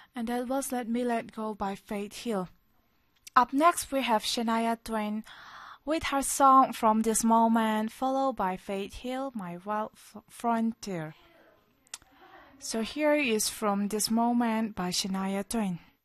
And that was Let Me Let Go by Faith Hill. Up next we have Shania Twain with her song From This Moment, followed by Faith Hill, My Wild Frontier. So here is From This Moment by Shania Twain.